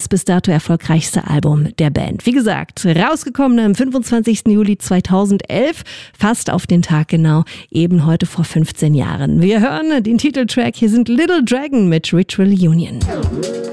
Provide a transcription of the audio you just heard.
bis dato erfolgreichste Album der Band. Wie gesagt, rausgekommen am 25. Juli 2011, fast auf den Tag genau, eben heute vor 15 Jahren. Wir hören den Titeltrack, hier sind Little Dragon mit Ritual Union.